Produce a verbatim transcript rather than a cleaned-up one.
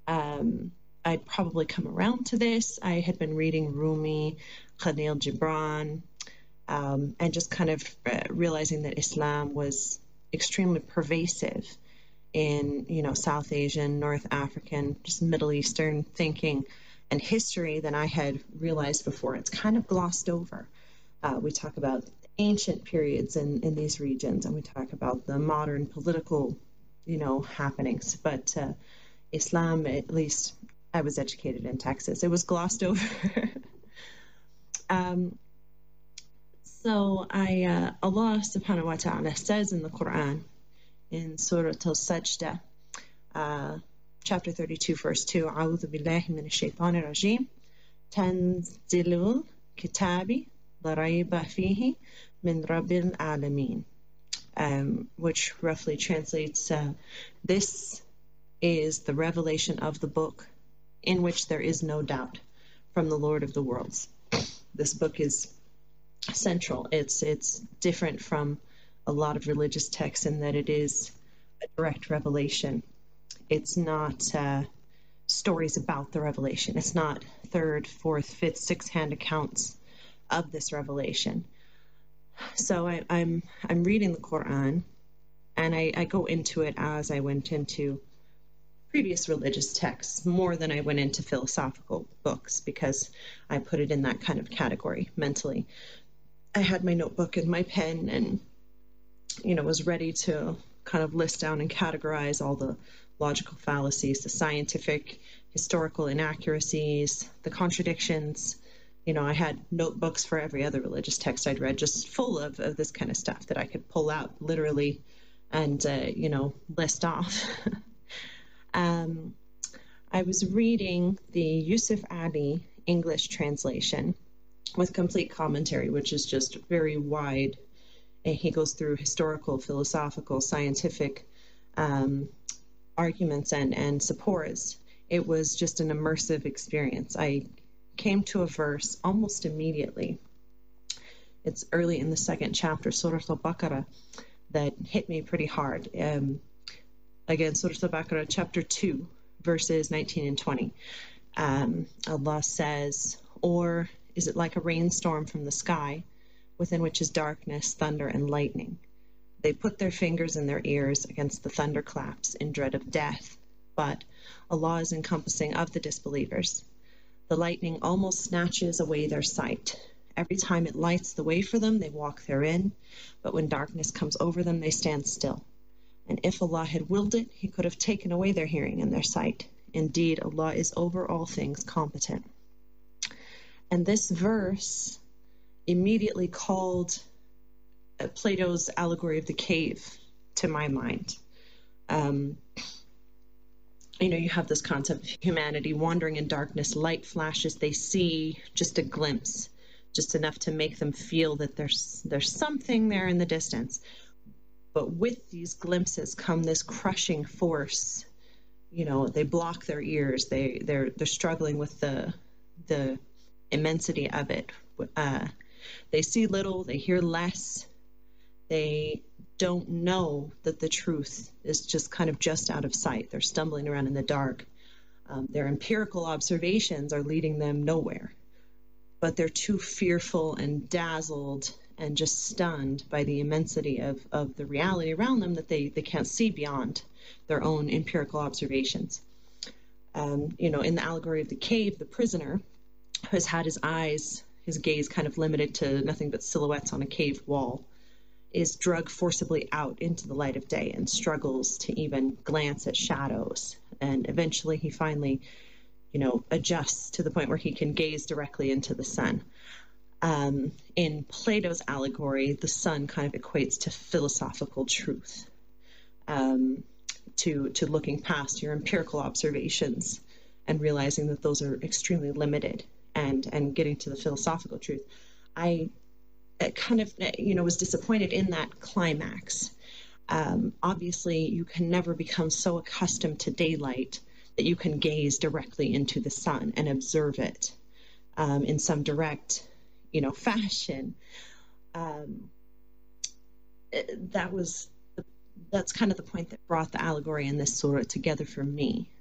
Um, I'd probably come around to this. I had been reading Rumi, Khalil Gibran, um, and just kind of uh, realizing that Islam was extremely pervasive in, you know, South Asian, North African, just Middle Eastern thinking and history than I had realized before. It's kind of glossed over. Uh, we talk about ancient periods in, in these regions, and we talk about the modern political, you know, happenings. But uh, Islam, at least I was educated in Texas, it was glossed over. um, so I, uh, Allah subhanahu wa ta'ala says in the Quran, in Surah Al-Sajdah, uh, chapter thirty-two, verse two, أعوذ بالله من الشيطان الرجيم تنزيل الكتاب لا ريب فيه من رب العالمين, um, which roughly translates, uh, this is the revelation of the book in which there is no doubt from the Lord of the worlds. This book is central. It's it's different from a lot of religious texts in that it is a direct revelation. It's not uh, stories about the revelation. It's not third, fourth, fifth, sixth hand accounts of this revelation. So I, I'm I'm reading the Quran, and I, I go into it as I went into previous religious texts more than I went into philosophical books, because I put it in that kind of category mentally. I had my notebook and my pen and, you know, was ready to kind of list down and categorize all the logical fallacies, the scientific, historical inaccuracies, the contradictions. You know, I had notebooks for every other religious text I'd read, just full of, of this kind of stuff that I could pull out literally and, uh, you know, list off. um, I was reading the Yusuf Ali English translation with complete commentary, which is just very wide. He goes through historical, philosophical, scientific um, arguments and, and supports. It was just an immersive experience. I came to a verse almost immediately. It's early in the second chapter, Surah Al-Baqarah, that hit me pretty hard. Um, again, Surah Al-Baqarah, chapter two, verses nineteen and twenty. Um, Allah says, or is it like a rainstorm from the sky, within which is darkness, thunder, and lightning? They put their fingers in their ears against the thunderclaps in dread of death, but Allah is encompassing of the disbelievers. The lightning almost snatches away their sight. Every time it lights the way for them, they walk therein, but when darkness comes over them, they stand still. And if Allah had willed it, He could have taken away their hearing and their sight. Indeed, Allah is over all things competent. And this verse immediately called uh, Plato's allegory of the cave to my mind. Um, you know, you have this concept of humanity wandering in darkness, light flashes, they see just a glimpse, just enough to make them feel that there's there's something there in the distance. But with these glimpses come this crushing force. You know, they block their ears. They they're they're struggling with the the immensity of it. Uh, they see little, they hear less, they don't know that the truth is just kind of just out of sight. They're stumbling around in the dark. Um, their empirical observations are leading them nowhere, but they're too fearful and dazzled and just stunned by the immensity of, of the reality around them that they, they can't see beyond their own empirical observations. Um, you know, in the allegory of the cave, the prisoner has had his eyes, his gaze kind of limited to nothing but silhouettes on a cave wall, is dragged forcibly out into the light of day and struggles to even glance at shadows. And eventually he finally, you know, adjusts to the point where he can gaze directly into the sun. Um, in Plato's allegory, the sun kind of equates to philosophical truth, um, to, to looking past your empirical observations and realizing that those are extremely limited. And, and getting to the philosophical truth. I kind of, you know, was disappointed in that climax. Um, obviously, you can never become so accustomed to daylight that you can gaze directly into the sun and observe it um, in some direct, you know, fashion. Um, that was, the, that's kind of the point that brought the allegory and this surah together for me.